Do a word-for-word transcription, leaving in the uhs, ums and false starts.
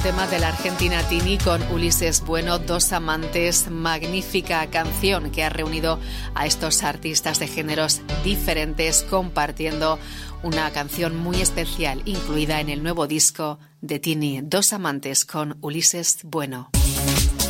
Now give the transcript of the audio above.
Tema de la argentina Tini con Ulises Bueno, Dos amantes, magnífica canción que ha reunido a estos artistas de géneros diferentes compartiendo una canción muy especial incluida en el nuevo disco de Tini, Dos amantes con Ulises Bueno.